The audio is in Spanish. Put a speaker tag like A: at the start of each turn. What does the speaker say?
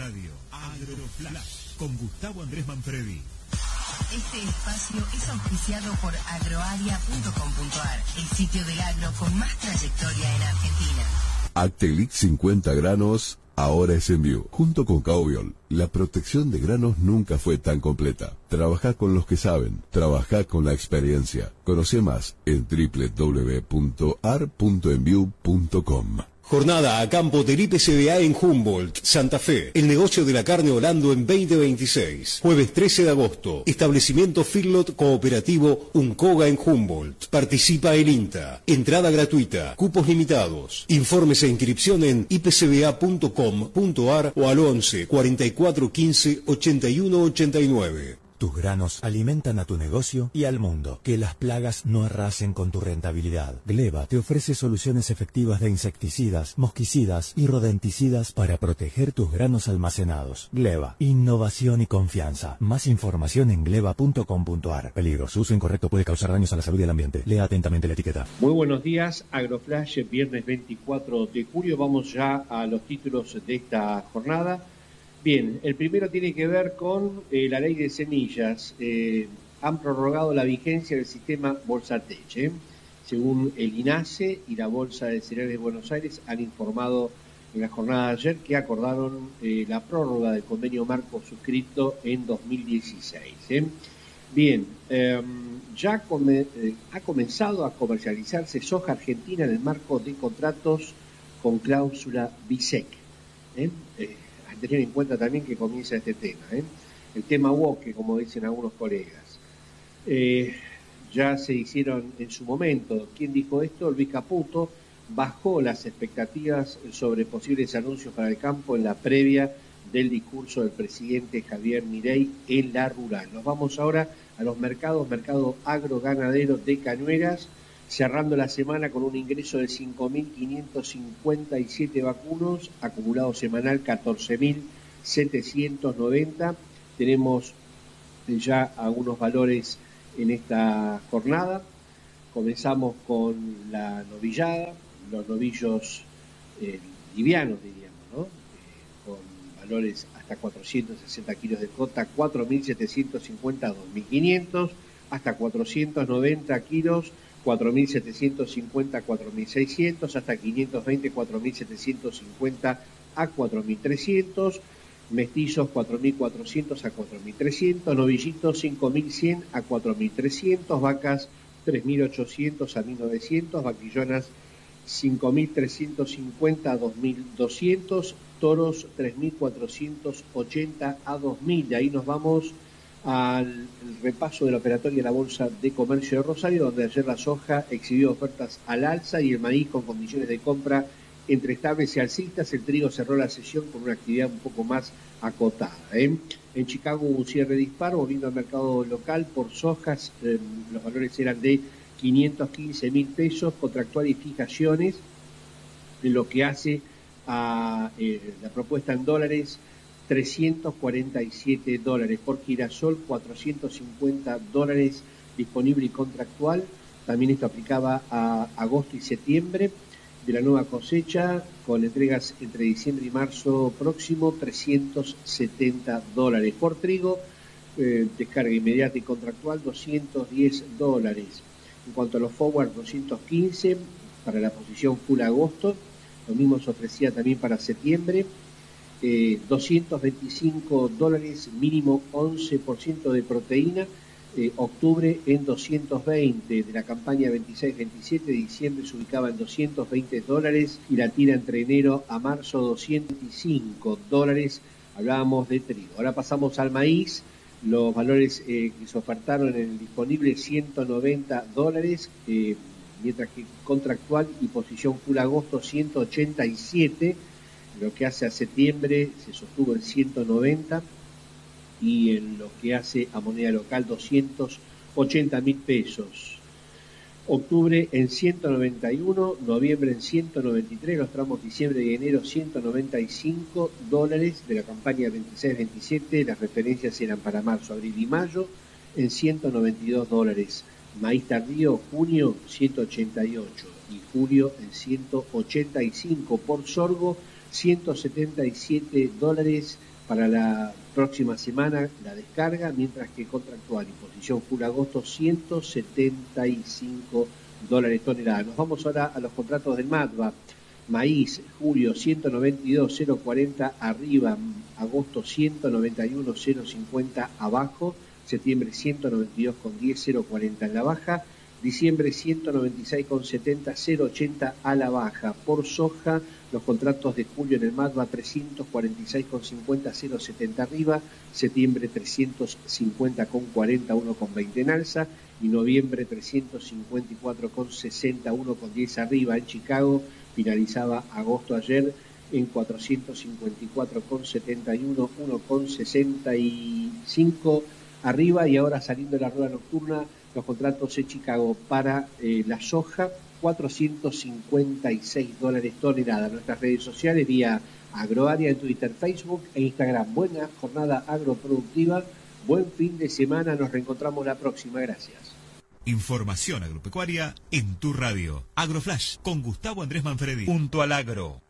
A: Radio, AgroFlash, con Gustavo Andrés Manfredi.
B: Este espacio es auspiciado por agroaria.com.ar, el sitio del agro con más trayectoria en Argentina.
C: Actelix 50 granos, ahora es envío. Junto con Caubiol, la protección de granos nunca fue tan completa. Trabajá con los que saben, trabajá con la experiencia. Conoce más en www.ar.enview.com.
D: Jornada a campo del IPCBA en Humboldt, Santa Fe. El negocio de la carne Holando en 2026. Jueves 13 de agosto. Establecimiento Feedlot Cooperativo Uncoga en Humboldt. Participa el INTA. Entrada gratuita. Cupos limitados. Informes e inscripción en ipcba.com.ar o al 11 44 15 81 89.
E: Tus granos alimentan a tu negocio y al mundo. Que las plagas no arrasen con tu rentabilidad. Gleba te ofrece soluciones efectivas de insecticidas, mosquicidas y rodenticidas para proteger tus granos almacenados. Gleba, innovación y confianza. Más información en gleba.com.ar. Peligro, su uso incorrecto puede causar daños a la salud y al ambiente. Lea atentamente la etiqueta.
F: Muy buenos días, AgroFlash, viernes 24 de julio. Vamos ya a los títulos de esta jornada. Bien, el primero tiene que ver con la ley de semillas. Han prorrogado la vigencia del sistema Bolsatech. Según el INASE y la Bolsa de Cereales de Buenos Aires han informado en la jornada de ayer que acordaron la prórroga del convenio marco suscrito en 2016. Bien, ya ha comenzado a comercializarse soja argentina en el marco de contratos con cláusula BISEC. Tener en cuenta también que comienza este tema, el tema woke, como dicen algunos colegas. Ya se hicieron en su momento. ¿Quién dijo esto? Luis Caputo bajó las expectativas sobre posibles anuncios para el campo en la previa del discurso del presidente Javier Milei en la rural. Nos vamos ahora a los mercados, mercado agroganadero de Cañuelas, cerrando la semana con un ingreso de 5.557 vacunos, acumulado semanal 14.790. Tenemos ya algunos valores en esta jornada. Comenzamos con la novillada, los novillos livianos, diríamos, ¿no? Con valores hasta 460 kilos de cota, 4.750 a 2.500, hasta 490 kilos, 4.750 a 4.600, hasta 520, 4.750 a 4.300, mestizos 4.400 a 4.300, novillitos 5.100 a 4.300, vacas 3.800 a 1.900, vaquillonas 5.350 a 2.200, toros 3.480 a 2.000. De ahí nos vamos al repaso de la operatoria de la Bolsa de Comercio de Rosario, donde ayer la soja exhibió ofertas al alza y el maíz con condiciones de compra entre estables y alcistas. El trigo cerró la sesión con una actividad un poco más acotada. En Chicago hubo un cierre disparo, volviendo al mercado local por sojas, los valores eran de 515.000 pesos, contractual y fijaciones, en lo que hace a la propuesta en dólares, $347 por girasol, $450 disponible y contractual. También esto aplicaba a agosto y septiembre de la nueva cosecha, con entregas entre diciembre y marzo próximo, $370 por trigo, descarga inmediata y contractual, $210. En cuanto a los forward, 215 para la posición full agosto, lo mismo se ofrecía también para septiembre. $225, mínimo 11% de proteína, octubre en 220, de la campaña 26-27, diciembre se ubicaba en $220 y la tira entre enero a marzo $205, hablábamos de trigo. Ahora pasamos al maíz, los valores que se ofertaron en el disponible $190, mientras que contractual y posición full agosto 187, lo que hace a septiembre se sostuvo en 190 y en lo que hace a moneda local 280.000 pesos. Octubre en 191, noviembre en 193, los tramos diciembre y enero $195 de la campaña 26-27, las referencias eran para marzo, abril y mayo en $192. Maíz tardío, junio 188 y julio en 185. Por sorgo, $177 Para la próxima semana la descarga, mientras que contractual y posición full agosto $175 tonelada. Nos vamos ahora a los contratos del MATBA. Maíz, julio 192,040 arriba, agosto 191,050 abajo, septiembre 192,10,040 en la baja, diciembre 196,70, 0,80 a la baja. Por soja, los contratos de julio en el MATBA 346,50, 0,70 arriba, septiembre 350,40, 1,20 en alza, y noviembre 354,60, 1,10 arriba. En Chicago finalizaba agosto ayer en 454,71, 1,65 arriba, y ahora saliendo de la rueda nocturna, los contratos en Chicago para la soja, $456 tonelada. Nuestras redes sociales vía Agroaria en Twitter, Facebook e Instagram. Buena jornada agroproductiva, buen fin de semana, nos reencontramos la próxima, gracias.
A: Información agropecuaria en tu radio. AgroFlash con Gustavo Andrés Manfredi. Junto al agro.